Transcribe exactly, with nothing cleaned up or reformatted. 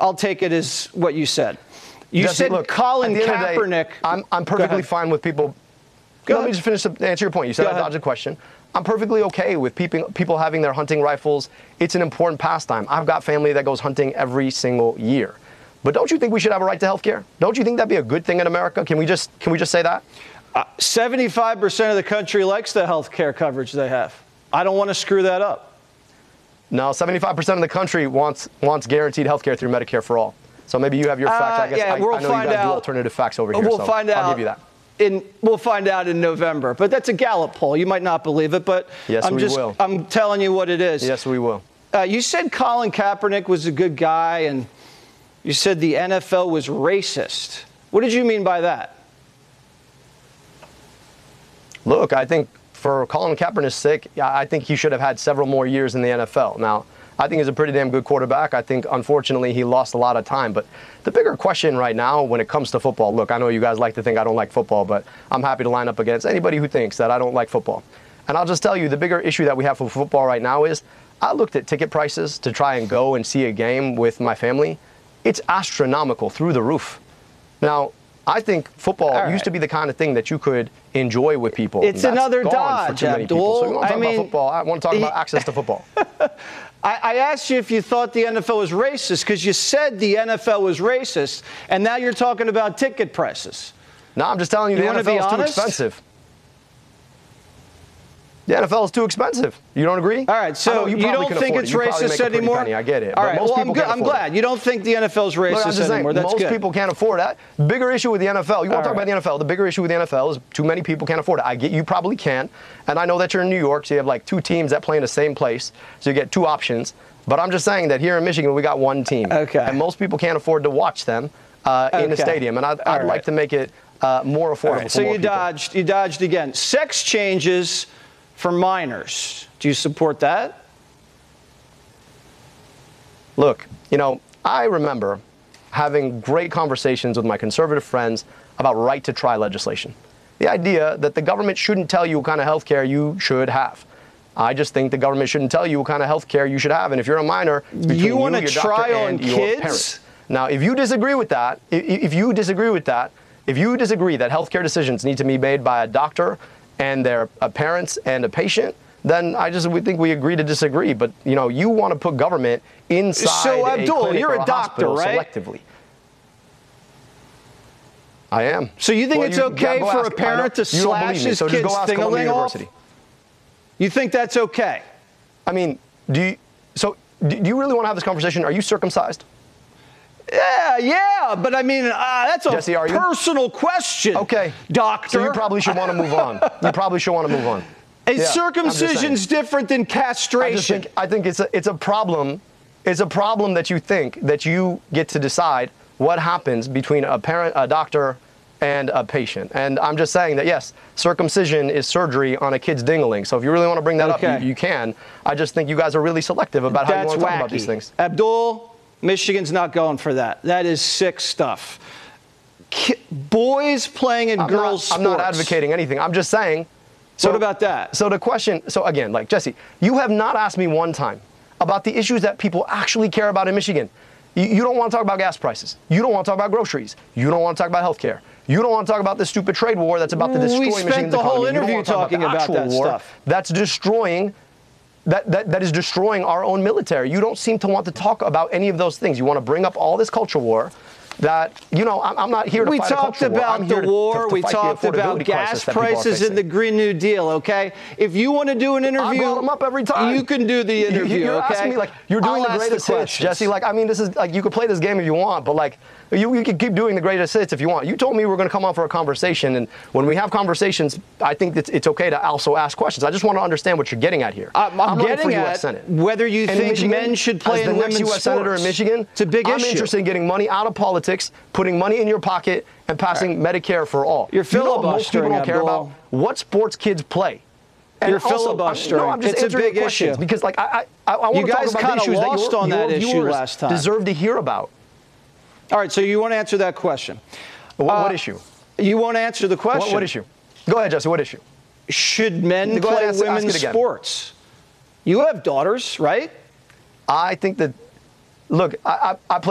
I'll take it as what you said. You Jesse, said look, Colin Kaepernick. Day, I'm, I'm perfectly fine with people. Go Let ahead. me just finish to answer your point. You said Go I ahead. dodged a question. I'm perfectly okay with people, people having their hunting rifles. It's an important pastime. I've got family that goes hunting every single year. But don't you think we should have a right to health care? Don't you think that'd be a good thing in America? Can we just can we just say that? Uh, seventy-five percent of the country likes the health care coverage they have. I don't want to screw that up. No, seventy-five percent of the country wants wants guaranteed health care through Medicare for all. So maybe you have your facts. Uh, I guess yeah, I, we'll I know find you guys out. do alternative facts over here. We'll so find out. I'll give you that. In, we'll find out in November. But that's a Gallup poll. You might not believe it, but yes, I'm we just will. I'm telling you what it is. Yes, we will. Uh, you said Colin Kaepernick was a good guy, and you said the N F L was racist. What did you mean by that? Look, I think for Colin Kaepernick's sake, I think he should have had several more years in the N F L. Now, I think he's a pretty damn good quarterback. I think, unfortunately, he lost a lot of time. But the bigger question right now when it comes to football, look, I know you guys like to think I don't like football, but I'm happy to line up against anybody who thinks that I don't like football. And I'll just tell you, the bigger issue that we have for football right now is I looked at ticket prices to try and go and see a game with my family. It's astronomical through the roof. Now, I think football All right. used to be the kind of thing that you could enjoy with people. It's That's another gone dodge, for too many Abdul. people. So we want to talk I mean, about football. I want to talk about access to football. I, I asked you if you thought the N F L was racist because you said the N F L was racist, and now you're talking about ticket prices. No, I'm just telling you, You the wanna N F L be is too honest? expensive. The N F L is too expensive. You don't agree? All right, so you, you don't can think afford it's it. You probably racist make a pretty anymore? penny, I get it. All but right, most well, people I'm, good. can't I'm afford glad. it. You don't think the N F L is racist Look, I'm just anymore. saying, That's most good. people can't afford that. Bigger issue with the N F L. You want All to talk right. about the N F L. The bigger issue with the N F L is too many people can't afford it. I get you probably can. And I know that you're in New York, so you have like two teams that play in the same place. So you get two options. But I'm just saying that here in Michigan, we got one team. Okay. And most people can't afford to watch them uh, in the Okay. stadium. And I'd, I'd All like right. to make it uh, more affordable All right, for so more you people. dodged. You dodged again. Sex changes for minors. Do you support that? Look, you know, I remember having great conversations with my conservative friends about right to try legislation. The idea that the government shouldn't tell you what kind of health care you should have. I just think the government shouldn't tell you what kind of health care you should have. And if you're a minor, it's between You wanna your try doctor on and your kids? parent. Now, if you disagree with that, i- if you disagree with that, if you disagree that healthcare decisions need to be made by a doctor and their uh, parents and a patient, then I just we think we agree to disagree. But you know, you want to put government inside So, a Abdul, clinic you're or a a doctor, hospital right? selectively. I am. So you think Well, it's you- okay go for ask- a I parent don't- to you don't slash believe me, his so just kid's go ask Columbia thing-a-ling off? University. You think that's okay? I mean, do you? So do you really want to have this conversation? Are you circumcised? Yeah, yeah, but I mean, uh, that's a Jesse, are you? personal question. Okay, doctor. So you probably should want to move on. You probably should want to move on. Is Yeah, I'm just circumcision's saying. different than I just castration? think I think it's a it's a problem. It's a problem that you think that you get to decide what happens between a parent, a doctor, and a patient. And I'm just saying that yes, circumcision is surgery on a kid's dingling. So if you really want to bring that Okay. up, you, you can. I just think you guys are really selective about how you That's want to talk wacky. about these things. Abdul, Michigan's not going for that. That is sick stuff. Ki- boys playing in I'm girls' not, sports. I'm not advocating anything. I'm just saying. So, What about that? So the question, so again, like Jesse, you have not asked me one time about the issues that people actually care about in Michigan. You, you don't want to talk about gas prices. You don't want to talk about groceries. You don't want to talk about health care. You don't want to talk about this stupid trade war that's about to We destroy spent Michigan's the whole economy. You don't interview want to talk talking about, the about actual that war stuff. That's destroying. That, that, that is destroying our own military. You don't seem to want to talk about any of those things. You want to bring up all this culture war that, you know, I'm, I'm not here to We fight a talked culture war. I'm about here the to- war. to- to We fight the talked about affordability gas crisis that people are prices and the facing. Green New Deal, okay? If you want to do an interview, I brought them up every time. you can do the You- interview, You're okay? asking me like you're doing I'll the ask greatest hits, questions. Jesse. Like I mean, this is like you could play this game if you want, but like you, you can keep doing the greatest hits if you want. You told me we were going to come on for a conversation, and when we have conversations, I think it's, it's okay to also ask questions. I just want to understand what you're getting at here. I'm, I'm running getting for U S at Senate. whether you And in think Michigan, men should play as in the next women's U S Senator in sports. Michigan, It's a big I'm issue. interested in getting money out of politics, putting money in your pocket, and passing Medicare for all. You're You know what most people filibustering, don't care Abdul. about what sports kids play. And You're also, I'm- filibustering. No, I'm just It's a answering your big questions issue. because, like, I, I, I want You to talk guys about the kinda issues that lost your, on that your issue viewers last time. deserve to hear about. All right, so you want to answer that question. What, Uh, what issue? You won't answer the question. What, what issue? Go ahead, Jesse. What issue? Should men Go ahead, play ask- ask women's it again. sports? You have daughters, right? I think that. Look, I, I, I play.